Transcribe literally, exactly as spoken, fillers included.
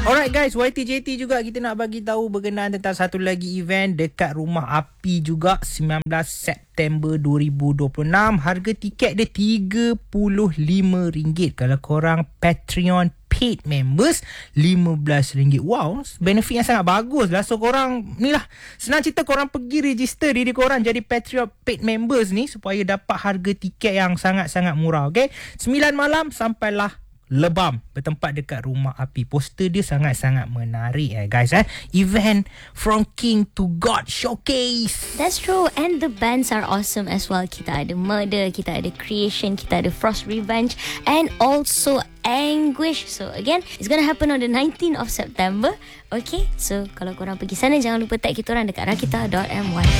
Alright guys, Y T J T juga kita nak bagi tahu berkenaan tentang satu lagi event dekat Rumah Api juga, sembilan belas September dua ribu dua puluh enam. Harga tiket dia tiga puluh lima ringgit. Kalau korang Patreon paid members, lima belas ringgit. Wow, benefit yang sangat bagus lah. So korang ni lah, senang cerita korang pergi register diri korang jadi Patreon paid members ni supaya dapat harga tiket yang sangat-sangat murah. Okay, sembilan malam sampailah Lebam, bertempat dekat Rumah Api. Poster dia sangat-sangat menarik eh guys eh. Event From King to God Showcase. That's true. And the bands are awesome as well. Kita ada Murder, kita ada Creation, kita ada Frost Revenge, and also Anguish. So again, it's gonna happen on the nineteenth of September. Okay, so kalau korang pergi sana, jangan lupa tag kita orang dekat rakita dot my.